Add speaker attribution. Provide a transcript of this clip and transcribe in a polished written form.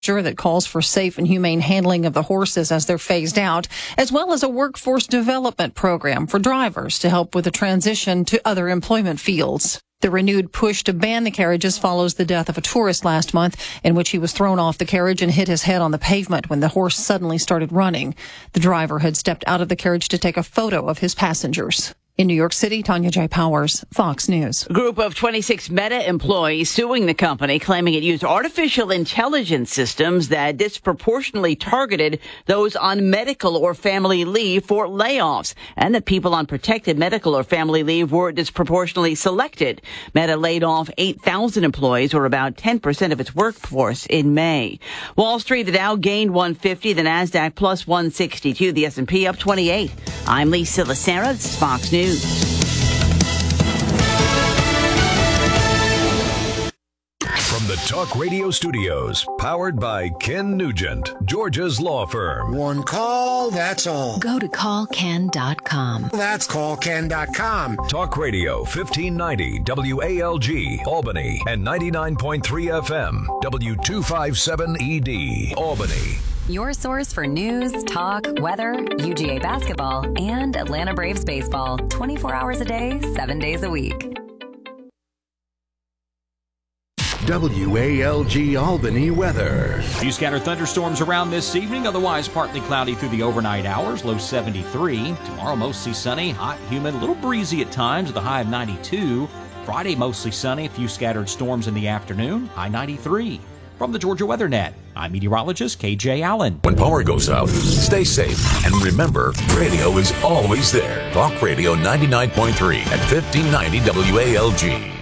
Speaker 1: that calls for safe and humane handling of the horses as they're phased out, as well as a workforce development program for drivers to help with the transition to other employment fields. The renewed push to ban the carriages follows the death of a tourist last month in which he was thrown off the carriage and hit his head on the pavement when the horse suddenly started running. The driver had stepped out of the carriage to take a photo of his passengers. In New York City, Tanya J. Powers, Fox News.
Speaker 2: A group of 26 Meta employees suing the company, claiming it used artificial intelligence systems that disproportionately targeted those on medical or family leave for layoffs, and that people on protected medical or family leave were disproportionately selected. Meta laid off 8,000 employees, or about 10% of its workforce, in May. Wall Street, the Dow gained 150, the NASDAQ plus 162, the S&P up 28. I'm Lisa Lacera. This is Fox News.
Speaker 3: From the Talk Radio studios, powered by Ken Nugent, Georgia's law firm.
Speaker 4: One call, that's all.
Speaker 5: Go to callken.com.
Speaker 4: That's callken.com.
Speaker 3: Talk Radio 1590 WALG, Albany, and 99.3 FM, W257ED, Albany.
Speaker 5: Your source for news, talk, weather, UGA basketball, and Atlanta Braves baseball. 24 hours a day, 7 days a week.
Speaker 6: WALG Albany weather.
Speaker 7: Few scattered thunderstorms around this evening, otherwise partly cloudy through the overnight hours, low 73. Tomorrow mostly sunny, hot, humid, a little breezy at times with a high of 92. Friday mostly sunny, a few scattered storms in the afternoon, high 93. From the Georgia Weather Net, I'm meteorologist KJ Allen.
Speaker 3: When power goes out, stay safe. And remember, radio is always there. Talk Radio 99.3 at 1590 WALG.